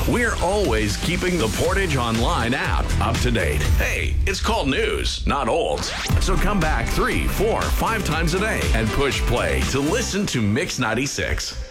We're always keeping the Portage Online app up to date. Hey, it's called news, not old. So come back 3, 4, 5 times a day and push play to listen to Mix 96.